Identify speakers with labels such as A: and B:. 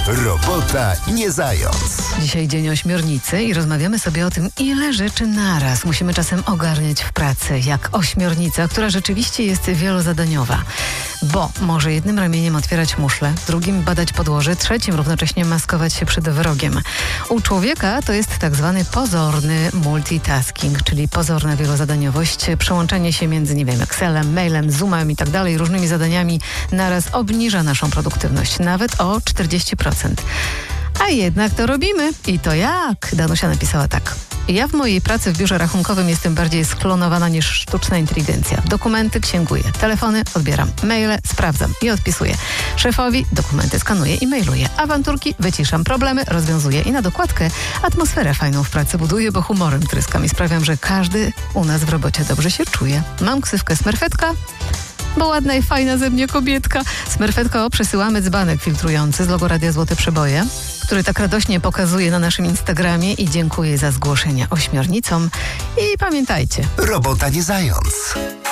A: Robota nie zając.
B: Dzisiaj dzień ośmiornicy i rozmawiamy sobie o tym, ile rzeczy naraz musimy czasem ogarniać w pracy, jak ośmiornica, która rzeczywiście jest wielozadaniowa. Bo może jednym ramieniem otwierać muszle, drugim badać podłoże, trzecim równocześnie maskować się przed wrogiem. U człowieka to jest tak zwany pozorny multitasking, czyli pozorna wielozadaniowość, przełączanie się między, Excelem, mailem, Zoomem i tak dalej, różnymi zadaniami naraz obniża naszą produktywność, nawet o 40%. A jednak to robimy. I to jak? Danusia napisała tak. Ja w mojej pracy w biurze rachunkowym jestem bardziej sklonowana niż sztuczna inteligencja. Dokumenty księguję, telefony odbieram, maile sprawdzam i odpisuję. Szefowi dokumenty skanuję i mailuję. Awanturki wyciszam, problemy rozwiązuję i na dokładkę atmosferę fajną w pracy buduję, bo humorem tryskam i sprawiam, że każdy u nas w robocie dobrze się czuje. Mam ksywkę Smerfetka, bo ładna i fajna ze mnie kobietka. Smerfetko, przesyłamy dzbanek filtrujący z logo Radia Złote Przeboje, który tak radośnie pokazuje na naszym Instagramie i dziękuję za zgłoszenia ośmiornicom. I pamiętajcie.
A: Robota nie zając.